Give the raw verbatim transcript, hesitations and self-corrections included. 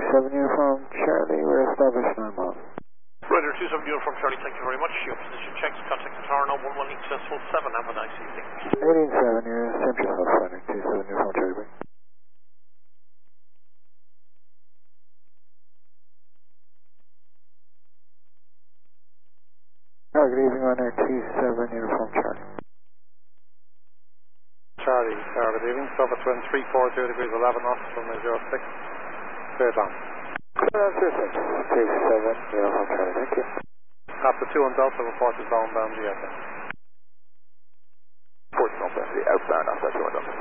seven Uniform Charlie, we're established nine miles. Rider two seven Uniform Charlie, thank you very much. Your position checks, contact the tower, number one one successful seven, have a nice evening. eighteen seven, you're Central Health Fighter, two seven Uniform Charlie. Oh, good evening, runner two seven Uniform Charlie. Charlie, Tower, good evening. Surface wind three four zero degrees eleven knots from zero six. Straight on. Clear two seven Uniform Charlie, thank you. After two on Delta, report is bound down the airplane. fourteen on Delta, outbound after two on Delta.